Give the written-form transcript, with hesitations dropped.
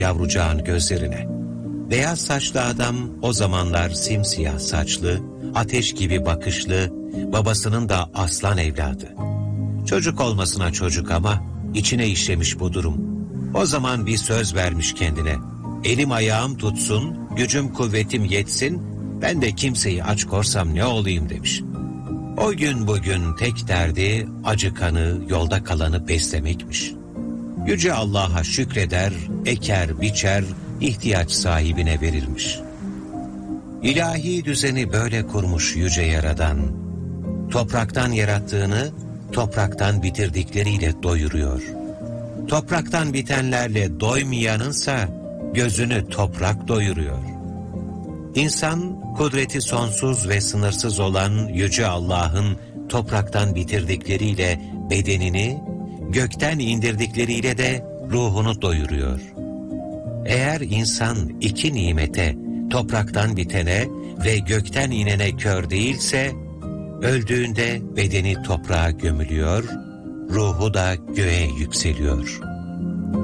yavrucağın gözlerine. Beyaz saçlı adam o zamanlar simsiyah saçlı, ateş gibi bakışlı, babasının da aslan evladı. Çocuk olmasına çocuk ama içine işlemiş bu durum. O zaman bir söz vermiş kendine. Elim ayağım tutsun, gücüm kuvvetim yetsin, ben de kimseyi aç korsam ne olayım demiş. O gün bugün tek derdi acıkanı, yolda kalanı beslemekmiş. Yüce Allah'a şükreder, eker, biçer, ihtiyaç sahibine verirmiş. İlahi düzeni böyle kurmuş Yüce Yaradan. Topraktan yarattığını, topraktan bitirdikleriyle doyuruyor. Topraktan bitenlerle doymayanınsa gözünü toprak doyuruyor. İnsan, kudreti sonsuz ve sınırsız olan Yüce Allah'ın topraktan bitirdikleriyle bedenini, gökten indirdikleri de ruhunu doyuruyor. Eğer insan iki nimete, topraktan bitene ve gökten inene kör değilse, öldüğünde bedeni toprağa gömülüyor, ruhu da göğe yükseliyor.